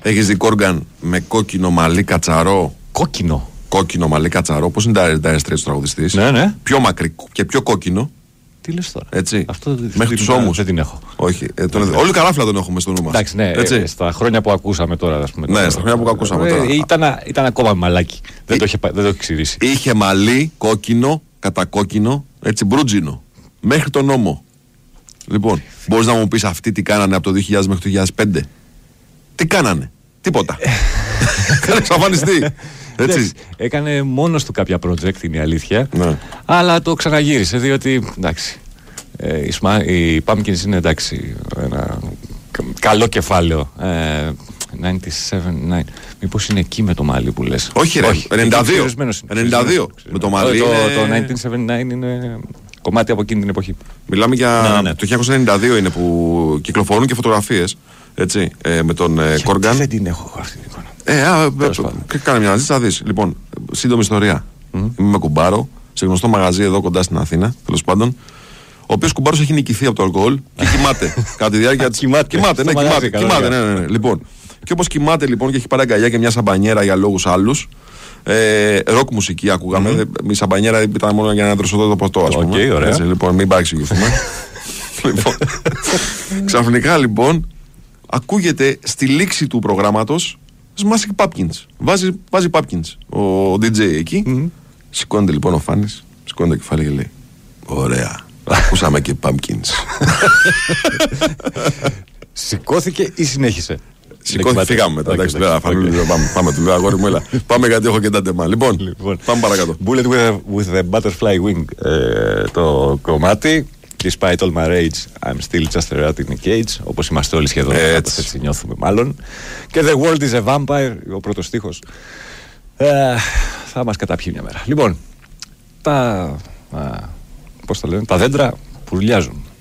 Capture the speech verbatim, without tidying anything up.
Έχεις δει Κόργαν με κόκκινο μαλλί κατσαρό? Κόκκινο. Κόκκινο μαλλί κατσαρό. Πώς είναι τα Dire Straits τραγουδιστής? Ναι, ναι. Πιο μακρύ και πιο κόκκινο. Τι λες τώρα? Έτσι. Αυτό μέχρι τους ώμους. Δεν την έχω. Όχι. Ε, τον... Όλοι καράφλα τον έχουμε στο νου μας. Εντάξει, ναι. Ε, στα χρόνια που ακούσαμε τώρα, ας πούμε. Ναι, τώρα. στα χρόνια που ακούσαμε τώρα. Ε, ήταν, ήταν ακόμα μαλάκι. Ε, δεν, το είχε, δεν το έχει ξηρίσει. Είχε μαλλί κόκκινο, κατακόκκινο, έτσι μπρούτζινο. Μέχρι τον ώμο. Λοιπόν, μπορείς να μου πεις αυτοί τι κάνανε από το δύο χιλιάδες μέχρι το δύο χιλιάδες πέντε? Τι κάνανε? Τίποτα. Κάνε εξαφανιστεί. Έτσι. Έκανε μόνος του κάποια project, είναι η αλήθεια. Ναι. Αλλά το ξαναγύρισε, διότι εντάξει. Ε, οι Pumpkins είναι εντάξει. Ένα καλό κεφάλαιο. Ε, ενενήντα επτά, μήπως είναι εκεί με το μάλι που λες? Όχι, ρε. Όχι, ενενήντα δύο. ενενήντα δύο. Με το μάλι. Το, είναι... το χίλια εννιακόσια εβδομήντα εννέα είναι κομμάτι από εκείνη την εποχή. Μιλάμε για. Ναι, ναι. Το χίλια εννιακόσια ενενήντα δύο είναι που κυκλοφορούν και φωτογραφίες. Έτσι. Ε, με τον Κόργαν. Δεν την έχω αυτή την εικόνα. Ε, α, ε, κάνε μια αναζήτηση, θα δεις. Λοιπόν, σύντομη ιστορία. Mm. Είμαι με κουμπάρο σε γνωστό μαγαζί εδώ κοντά στην Αθήνα, τέλος πάντων. Ο οποίος κουμπάρος έχει νικηθεί από το αλκοόλ και κοιμάται. Κατά τη διάρκεια της. Κοιμάται, κοιμάται, ναι, κοιμάται. κοιμάται ναι, ναι, ναι. Λοιπόν, και όπως κοιμάται λοιπόν και έχει πάρει αγκαλιά και μια σαμπανιέρα για λόγους άλλους. Ε, ροκ μουσική ακούγαμε. Mm. Η σαμπανιέρα ήταν μόνο για να δροσοδό το ποτό, ας πούμε. Okay, ωραία. Έτσι, λοιπόν, μην παρεξηγηθούμε. Λοιπόν, ξαφνικά λοιπόν ακούγεται στη λήξη του προγράμματος Smashing Pumpkins. Βάζει, βάζει Pumpkins ο ντι τζέι εκεί. Mm-hmm. Σηκώνεται λοιπόν ο Φάνης, σηκώνει το κεφάλι και λέει: ωραία, ακούσαμε και Pumpkins. Σηκώθηκε ή συνέχισε? Σηκώθηκε, φύγαμε μετά. Εντάξει, πάμε, του λέω αγόρι μου, έλα. Πάμε γιατί έχω και τα τεμά. Λοιπόν, πάμε παρακάτω. Bullet with the Butterfly Wing, το κομμάτι. Despite all my rage, I'm still just a rat in a cage. Όπως είμαστε όλοι σχεδόν, έτσι. έτσι νιώθουμε μάλλον. Και The world is a vampire, ο πρώτος στίχος. Ε, θα μας καταπιεί μια μέρα. Λοιπόν, τα, α, πώς τα λένε, τα δέντρα πουρλιάζουν.